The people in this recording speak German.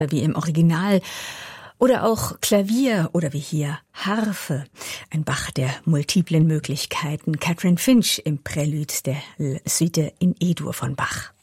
wie im Original. Oder auch Klavier oder wie hier Harfe. Ein Bach der multiplen Möglichkeiten. Catherine Finch im Prälude der Suite in E-Dur von Bach.